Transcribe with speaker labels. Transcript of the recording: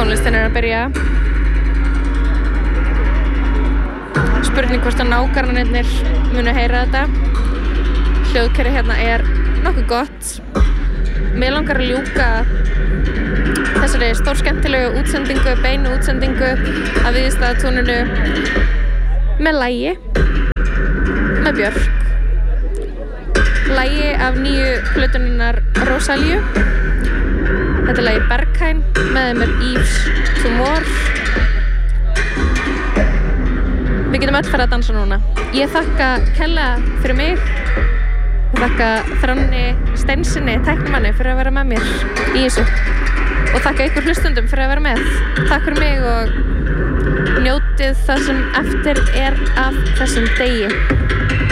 Speaker 1: Tónlistin að byrja. Spurning hvort að nágrannarnir munu heyra þetta. Hljóðkerfið hérna nokkuð gott. Mig langar að ljúka þessari stórskemmtilegu útsendingu, beinu útsendingu af Víðistaðatúninu með lagi með Björk. Lagi af nýju plötununnar Rosalíu. Þetta er lagi Berghain með þeim Yves Tumor. Við getum öll farið að dansa núna. Ég þakka Kella fyrir mig. Ég þakka Þránni Steinsinni, tæknimanni, fyrir að vera með mér í þessu. Og þakka ykkur hlustundum fyrir að vera með. Takk fyrir mig og njótið það sem eftir er af þessum degi.